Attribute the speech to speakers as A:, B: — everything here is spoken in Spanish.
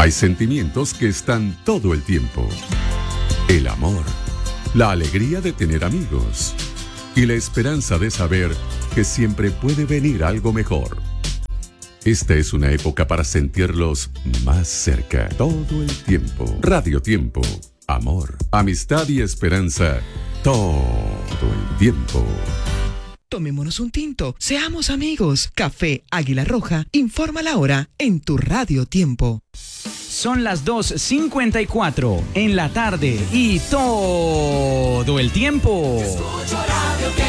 A: Hay sentimientos que están todo el tiempo. El amor, la alegría de tener amigos y la esperanza de saber que siempre puede venir algo mejor. Esta es una época para sentirlos más cerca, todo el tiempo. Radio Tiempo, amor, amistad y esperanza, todo el tiempo.
B: Tomémonos un tinto, seamos amigos. Café Águila Roja informa la hora en tu Radio Tiempo.
C: Son las 2:54 en la tarde y todo el tiempo.
D: Escucho Radio Tiempo.